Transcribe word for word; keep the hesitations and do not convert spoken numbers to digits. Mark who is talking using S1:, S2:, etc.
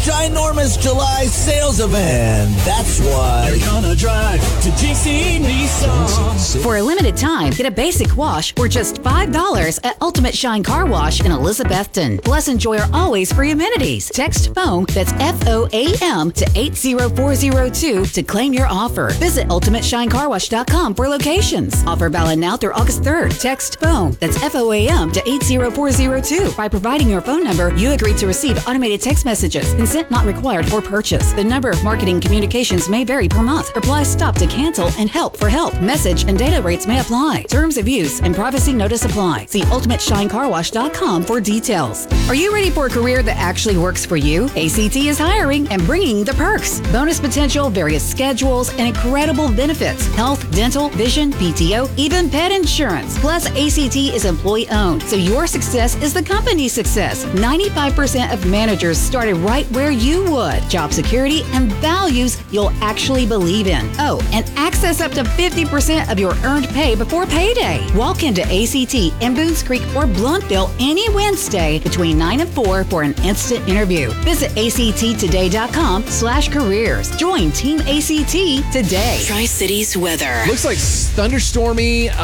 S1: ginormous July sales event. And that's why
S2: you're gonna drive to G C Nissan.
S3: For a limited time, get a basic wash for just five dollars at Ultimate Shine Car Wash in Elizabethton. Plus, enjoy our always free amenities. Text FOAM, that's F O A M, to eight zero four zero two to claim your offer. Visit ultimate shine car wash dot com for locations. Offer valid now through August third. Text FOAM, that's F O A M, to eight zero four zero two. By providing your phone number, you agree to receive automated text messages. Consent not required for purchase. The number of marketing communications may vary per month. Reply stop to cancel and help for help. Message and data rates may apply. Terms of use and privacy notice apply. See ultimate shine car wash dot com for details. Are you ready for a career that actually works for you? A C T is hiring and bringing the perks. Bonus potential, various schedules, and incredible benefits. Health, dental, vision, P T O, even pet insurance. Plus, A C T is employee-owned, so your success is the company's success. ninety-five percent of managers started right where you would. Job security and values you'll actually believe in. Oh, and access up to fifty percent of your earned pay before payday. Walk into A C T in Boones Creek or Blumpville any Wednesday between nine and four for an instant interview. Visit A C T today dot com slash careers. Join Team A C T today.
S4: Tri-Cities weather.
S5: Looks like thunderstormy.